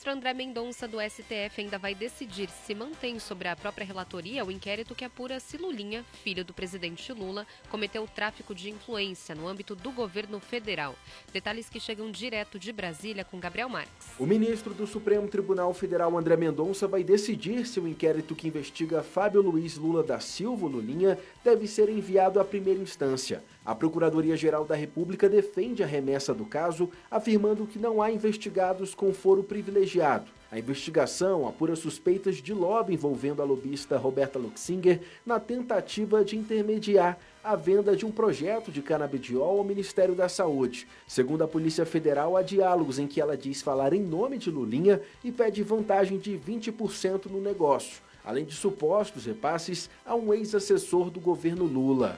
ministro André Mendonça, do STF, ainda vai decidir se mantém sobre a própria relatoria o inquérito que apura se Lulinha, filho do presidente Lula, cometeu tráfico de influência no âmbito do governo federal. Detalhes que chegam direto de Brasília com Gabriel Marques. O ministro do Supremo Tribunal Federal, André Mendonça, vai decidir se o inquérito que investiga Fábio Luiz Lula da Silva, Lulinha, deve ser enviado à primeira instância. A Procuradoria-Geral da República defende a remessa do caso, afirmando que não há investigados com foro privilegiado. A investigação apura suspeitas de lobby envolvendo a lobista Roberta Luxinger na tentativa de intermediar a venda de um projeto de canabidiol ao Ministério da Saúde. Segundo a Polícia Federal, há diálogos em que ela diz falar em nome de Lulinha e pede vantagem de 20% no negócio, além de supostos repasses a um ex-assessor do governo Lula.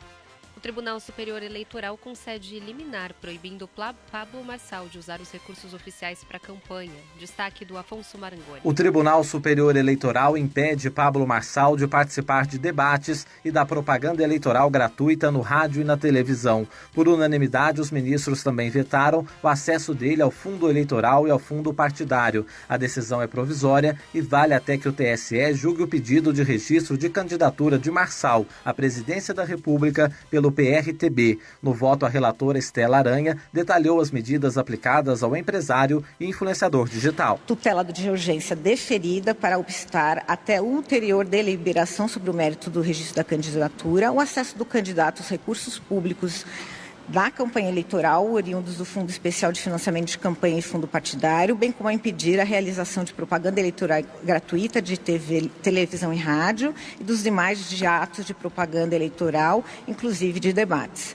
O Tribunal Superior Eleitoral concede liminar proibindo Pablo Marçal de usar os recursos oficiais para a campanha. Destaque do Afonso Marangoni. O Tribunal Superior Eleitoral impede Pablo Marçal de participar de debates e da propaganda eleitoral gratuita no rádio e na televisão. Por unanimidade, os ministros também vetaram o acesso dele ao fundo eleitoral e ao fundo partidário. A decisão é provisória e vale até que o TSE julgue o pedido de registro de candidatura de Marçal à presidência da República pelo PRTB. No voto, a relatora Estela Aranha detalhou as medidas aplicadas ao empresário e influenciador digital. Tutela de urgência deferida para obstar até ulterior deliberação sobre o mérito do registro da candidatura, o acesso do candidato aos recursos públicos da campanha eleitoral, oriundos do Fundo Especial de Financiamento de Campanha e Fundo Partidário, bem como a impedir a realização de propaganda eleitoral gratuita de TV, televisão e rádio e dos demais atos de propaganda eleitoral, inclusive de debates.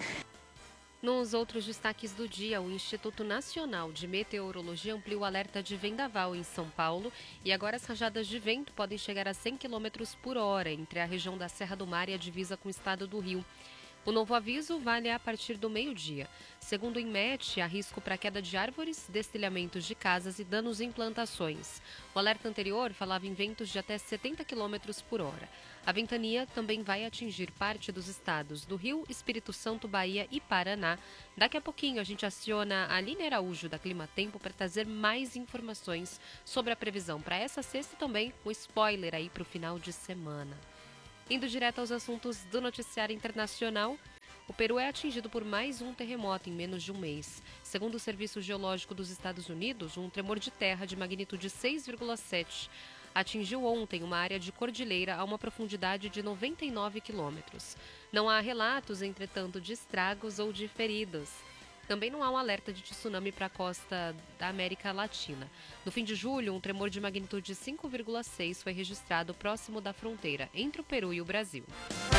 Nos outros destaques do dia, o Instituto Nacional de Meteorologia ampliou o alerta de vendaval em São Paulo e agora as rajadas de vento podem chegar a 100 km por hora entre a região da Serra do Mar e a divisa com o estado do Rio. O novo aviso vale a partir do meio-dia. Segundo o INMET, há risco para queda de árvores, destelhamentos de casas e danos em plantações. O alerta anterior falava em ventos de até 70 km por hora. A ventania também vai atingir parte dos estados do Rio, Espírito Santo, Bahia e Paraná. Daqui a pouquinho a gente aciona a Aline Araújo da Climatempo para trazer mais informações sobre a previsão para essa sexta e também um spoiler aí para o final de semana. Indo direto aos assuntos do noticiário internacional, o Peru é atingido por mais um terremoto em menos de um mês. Segundo o Serviço Geológico dos Estados Unidos, um tremor de terra de magnitude 6,7 atingiu ontem uma área de cordilheira a uma profundidade de 99 quilômetros. Não há relatos, entretanto, de estragos ou de feridos. Também não há um alerta de tsunami para a costa da América Latina. No fim de julho, um tremor de magnitude 5,6 foi registrado próximo da fronteira entre o Peru e o Brasil.